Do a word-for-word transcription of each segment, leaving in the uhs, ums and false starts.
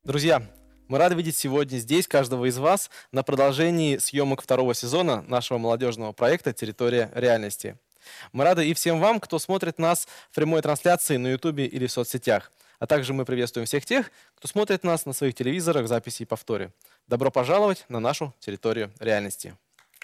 Друзья, мы рады видеть сегодня здесь каждого из вас на продолжении съемок второго сезона нашего молодежного проекта «Территория реальности». Мы рады и всем вам, кто смотрит нас в прямой трансляции на Ютубе или в соцсетях. А также мы приветствуем всех тех, кто смотрит нас на своих телевизорах, записи и повторе. Добро пожаловать на нашу территорию реальности.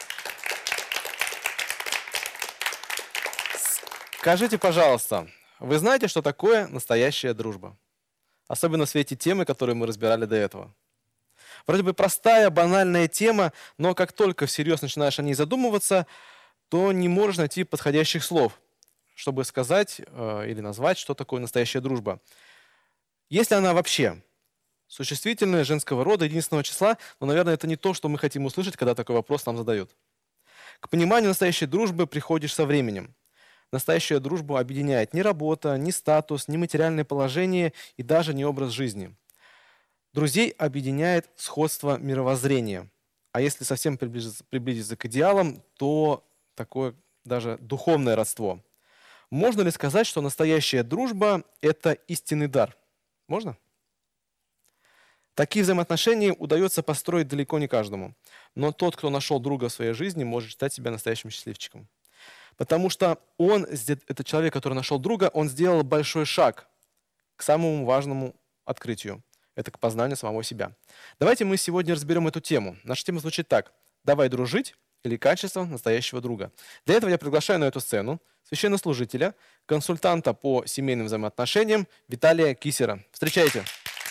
Скажите, пожалуйста, вы знаете, что такое настоящая дружба? Особенно в свете темы, которую мы разбирали до этого. Вроде бы простая, банальная тема, но как только всерьез начинаешь о ней задумываться, то не можешь найти подходящих слов, чтобы сказать э, или назвать, что такое настоящая дружба. Если она вообще существительное, женского рода, единственного числа, но, наверное, это не то, что мы хотим услышать, когда такой вопрос нам задают. К пониманию настоящей дружбы приходишь со временем. Настоящую дружбу объединяет ни работа, ни статус, ни материальное положение и даже не образ жизни. Друзей объединяет сходство мировоззрения. А если совсем приблизиться, приблизиться к идеалам, то такое даже духовное родство. Можно ли сказать, что настоящая дружба – это истинный дар? Можно? Такие взаимоотношения удается построить далеко не каждому. Но тот, кто нашел друга в своей жизни, может считать себя настоящим счастливчиком. Потому что он, этот человек, который нашел друга, он сделал большой шаг к самому важному открытию. Это к познанию самого себя. Давайте мы сегодня разберем эту тему. Наша тема звучит так. «Давай дружить» или «Качество настоящего друга». Для этого я приглашаю на эту сцену священнослужителя, консультанта по семейным взаимоотношениям Виталия Кисера. Встречайте.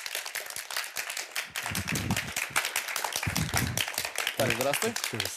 Виталий, здравствуй.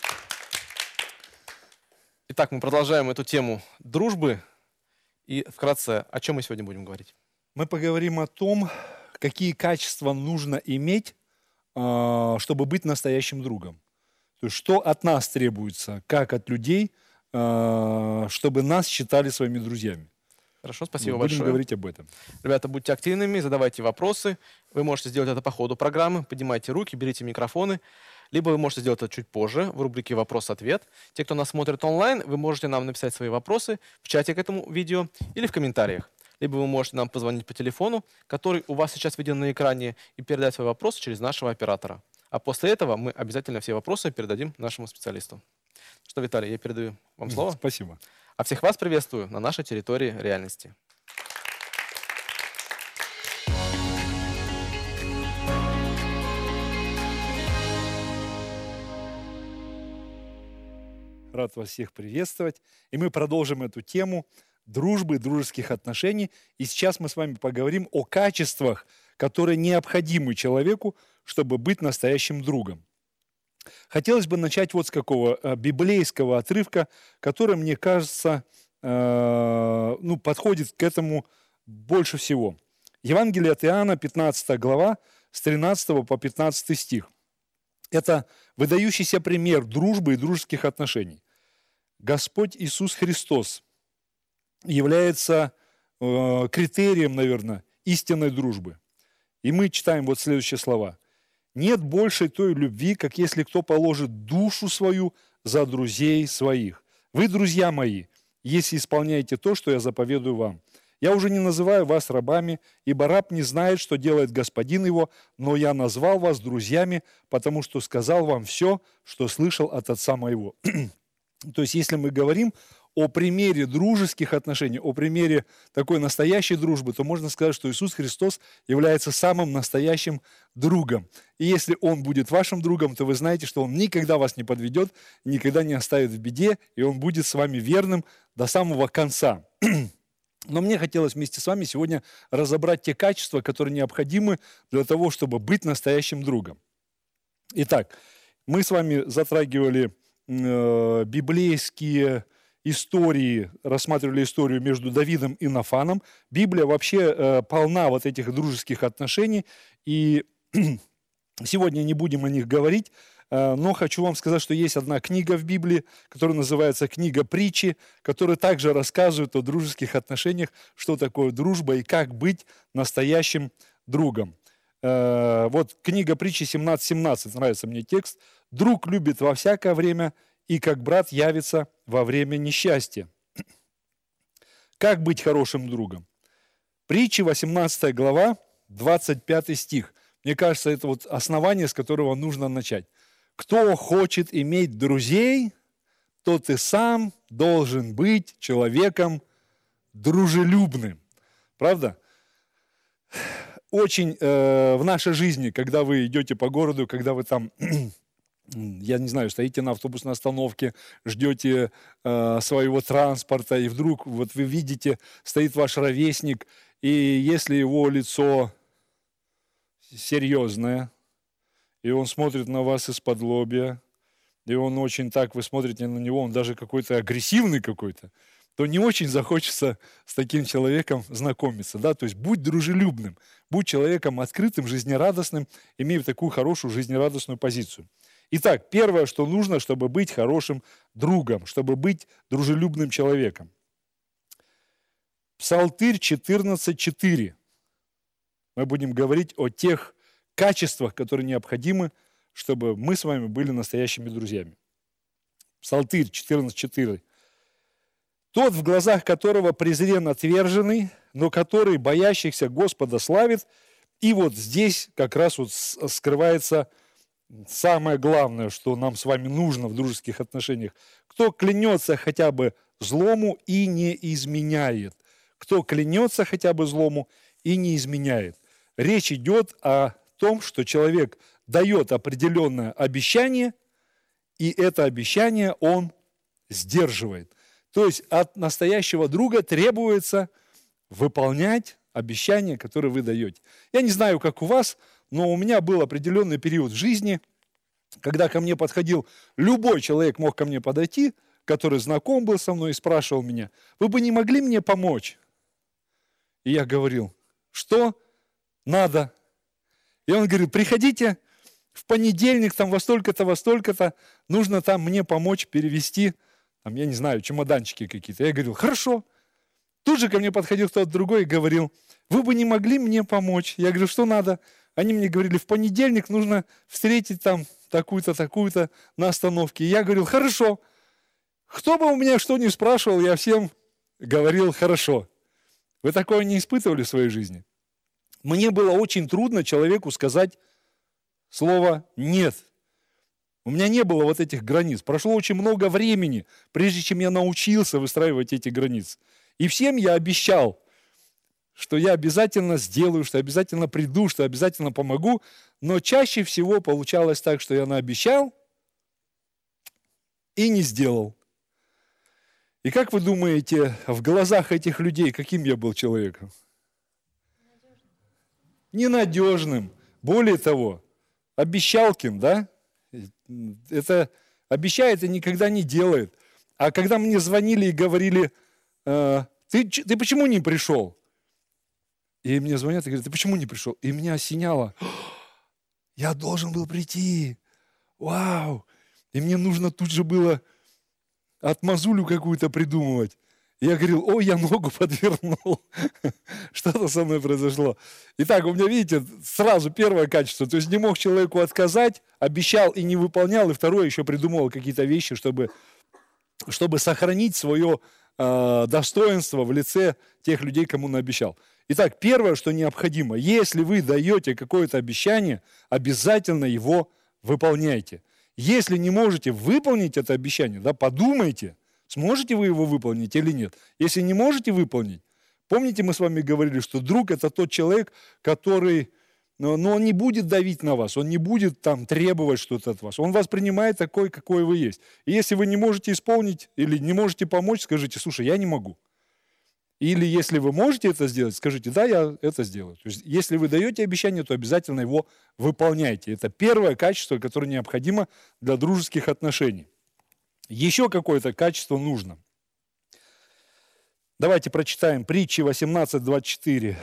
Итак, мы продолжаем эту тему дружбы. И вкратце, о чем мы сегодня будем говорить? Мы поговорим о том, какие качества нужно иметь, чтобы быть настоящим другом. То есть, что от нас требуется, как от людей, чтобы нас считали своими друзьями. Хорошо, спасибо Мы большое. Будем говорить об этом. Ребята, будьте активными, задавайте вопросы. Вы можете сделать это по ходу программы. Поднимайте руки, берите микрофоны. Либо вы можете сделать это чуть позже, в рубрике «Вопрос-ответ». Те, кто нас смотрит онлайн, вы можете нам написать свои вопросы в чате к этому видео или в комментариях. Либо вы можете нам позвонить по телефону, который у вас сейчас виден на экране, и передать свой вопрос через нашего оператора. А после этого мы обязательно все вопросы передадим нашему специалисту. Что, Виталий, я передаю вам слово. Спасибо. А всех вас приветствую на нашей территории реальности. Рад вас всех приветствовать. И мы продолжим эту тему дружбы, дружеских отношений. И сейчас мы с вами поговорим о качествах, которые необходимы человеку, чтобы быть настоящим другом. Хотелось бы начать вот с какого библейского отрывка, который, мне кажется, э, ну, подходит к этому больше всего. Евангелие от Иоанна, пятнадцатая глава, с тринадцатого по пятнадцатый стих. Это выдающийся пример дружбы и дружеских отношений. Господь Иисус Христос является э, критерием, наверное, истинной дружбы. И мы читаем вот следующие слова. «Нет большей той любви, как если кто положит душу свою за друзей своих. Вы, друзья мои, если исполняете то, что я заповедую вам. Я уже не называю вас рабами, ибо раб не знает, что делает господин его, но я назвал вас друзьями, потому что сказал вам все, что слышал от отца моего». То есть, если мы говорим о примере дружеских отношений, о примере такой настоящей дружбы, то можно сказать, что Иисус Христос является самым настоящим другом. И если Он будет вашим другом, то вы знаете, что Он никогда вас не подведет, никогда не оставит в беде, и Он будет с вами верным до самого конца. Но мне хотелось вместе с вами сегодня разобрать те качества, которые необходимы для того, чтобы быть настоящим другом. Итак, мы с вами затрагивали э, библейские истории, рассматривали историю между Давидом и Нафаном. Библия вообще э, полна вот этих дружеских отношений, и сегодня не будем о них говорить, э, но хочу вам сказать, что есть одна книга в Библии, которая называется «Книга притчи», которая также рассказывает о дружеских отношениях, что такое дружба и как быть настоящим другом. Э, вот книга притчи семнадцать семнадцать, нравится мне текст. «Друг любит во всякое время, и как брат явится во время несчастья». Как быть хорошим другом? Притчи, восемнадцатая глава, двадцать пятый стих. Мне кажется, это вот основание, с которого нужно начать. Кто хочет иметь друзей, тот и сам должен быть человеком дружелюбным. Правда? Очень э, в нашей жизни, когда вы идете по городу, когда вы там, я не знаю, стоите на автобусной остановке, ждете э, своего транспорта, и вдруг вот вы видите, стоит ваш ровесник, и если его лицо серьезное, и он смотрит на вас из-под лобья, и он очень так, вы смотрите на него, он даже какой-то агрессивный какой-то, то не очень захочется с таким человеком знакомиться. Да? То есть будь дружелюбным, будь человеком открытым, жизнерадостным, имея такую хорошую жизнерадостную позицию. Итак, первое, что нужно, чтобы быть хорошим другом, чтобы быть дружелюбным человеком. Псалтырь четырнадцать четыре. Мы будем говорить о тех качествах, которые необходимы, чтобы мы с вами были настоящими друзьями. Псалтырь четырнадцать четыре. Тот, в глазах которого презрен отверженный, но который боящихся Господа славит. И вот здесь как раз вот скрывается самое главное, что нам с вами нужно в дружеских отношениях. Кто клянется хотя бы злому и не изменяет. Кто клянется хотя бы злому и не изменяет. Речь идет о том, что человек дает определенное обещание, и это обещание он сдерживает. То есть от настоящего друга требуется выполнять обещания, которые вы даете. Я не знаю, как у вас, но у меня был определенный период в жизни, когда ко мне подходил любой человек, мог ко мне подойти, который знаком был со мной и спрашивал меня: вы бы не могли мне помочь? И я говорил: что надо? И он говорит: приходите в понедельник, там во столько-то, во столько-то, нужно там мне помочь перевести, там, я не знаю, чемоданчики какие-то. Я говорил: хорошо. Тут же ко мне подходил кто-то другой и говорил: вы бы не могли мне помочь? Я говорю: что надо? Они мне говорили: в понедельник нужно встретить там такую-то, такую-то на остановке. И я говорил: хорошо. Кто бы у меня что ни спрашивал, я всем говорил: хорошо. Вы такое не испытывали в своей жизни? Мне было очень трудно человеку сказать слово «нет». У меня не было вот этих границ. Прошло очень много времени, прежде чем я научился выстраивать эти границы. И всем я обещал, что я обязательно сделаю, что обязательно приду, что обязательно помогу. Но чаще всего получалось так, что я наобещал и не сделал. И как вы думаете, в глазах этих людей каким я был человеком? Ненадежным. Более того, обещалкин, да? Это обещает и никогда не делает. А когда мне звонили и говорили: э, ты, ты почему не пришел? И мне звонят и говорят: ты почему не пришел? И меня осеняло: я должен был прийти. Вау! И мне нужно тут же было отмазулю какую-то придумывать. И я говорил: ой, я ногу подвернул. Что-то со мной произошло. Итак, у меня, видите, сразу первое качество. То есть не мог человеку отказать, обещал и не выполнял. И второе, еще придумывал какие-то вещи, чтобы, чтобы сохранить свое э, достоинство в лице тех людей, кому наобещал. Итак, первое, что необходимо: если вы даете какое-то обещание, обязательно его выполняйте. Если не можете выполнить это обещание, да, подумайте, сможете вы его выполнить или нет. Если не можете выполнить, помните, мы с вами говорили, что друг – это тот человек, который, но он не будет давить на вас, он не будет там требовать что-то от вас. Он вас принимает такой, какой вы есть. И если вы не можете исполнить или не можете помочь, скажите: слушай, я не могу. Или если вы можете это сделать, скажите: да, я это сделаю. То есть, если вы даете обещание, то обязательно его выполняйте. Это первое качество, которое необходимо для дружеских отношений. Еще какое-то качество нужно. Давайте прочитаем притчи восемнадцать двадцать четыре.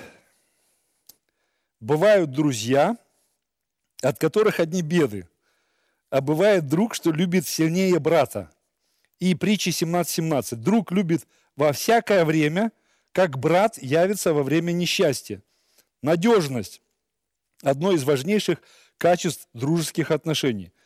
Бывают друзья, от которых одни беды, а бывает друг, что любит сильнее брата. И притчи семнадцать семнадцать. Друг любит во всякое время, как брат явится во время несчастья. Надежность – одно из важнейших качеств дружеских отношений.